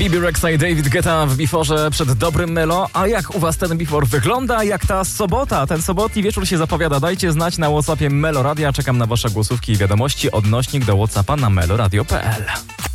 Bibi Rexa i David Guetta w biforze przed dobrym Melo. A jak u was ten bifor wygląda? Jak ta sobota? Ten sobotni wieczór się zapowiada. Dajcie znać na WhatsAppie Melo Radia. Czekam na wasze głosówki i wiadomości. Odnośnik do WhatsAppa na meloradio.pl.